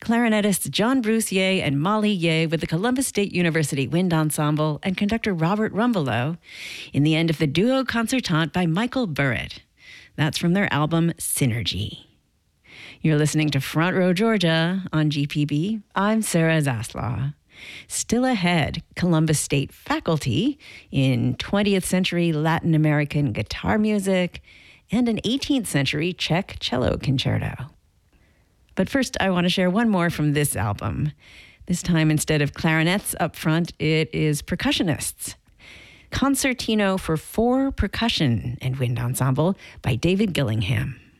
clarinetists John Bruce Ye and Molly Ye with the Columbus State University Wind Ensemble and conductor Robert Rumbelow in the end of the Duo Concertante by Michael Burritt. That's from their album Synergy. You're listening to Front Row Georgia on GPB. I'm Sarah Zaslaw. Still ahead, Columbus State faculty in 20th century Latin American guitar music and an 18th century Czech cello concerto. But first, I want to share one more from this album. This time, instead of clarinets up front, it is percussionists. Concertino for 4 Percussion and Wind Ensemble by David Gillingham.